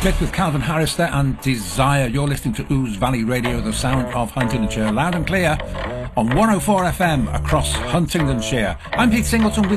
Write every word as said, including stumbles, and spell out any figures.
Split with Calvin Harris there and Desire. You're listening to Ouse Valley Radio, the sound of Huntingdonshire, loud and clear on one oh four F M across Huntingdonshire. I'm Pete Singleton with